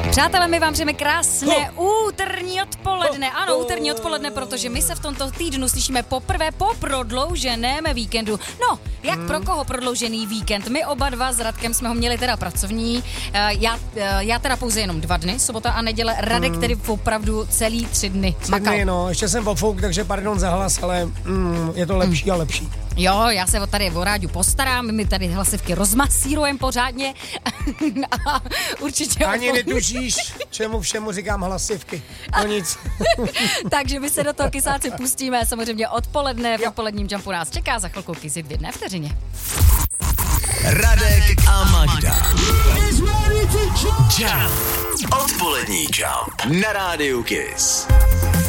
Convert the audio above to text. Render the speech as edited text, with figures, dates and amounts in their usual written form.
Přátelé, my vám přejeme krásné úterní odpoledne. Ano, úterní odpoledne, protože my se v tomto týdnu slyšíme poprvé po prodlouženém víkendu. No, jak pro koho prodloužený víkend? My oba dva s Radkem jsme ho měli teda pracovní. Já teda pouze jenom 2 dny, sobota a neděle. Radek tedy opravdu celý 3 dny makal. No, ještě jsem pofouk, takže pardon za hlas, ale je to lepší a lepší. Jo, já se tady o rádiu postarám, my tady hlasivky rozmasírujeme pořádně a určitě... Ani netušíš, čemu všemu říkám hlasivky, no nic. Takže my se do toho kysáci pustíme, samozřejmě odpoledne, v odpoledním Jumpu nás čeká za chvilku Kysit v 1 vteřině. Radek a Magda. Jump. Odpolední Jump na rádiu Kiss.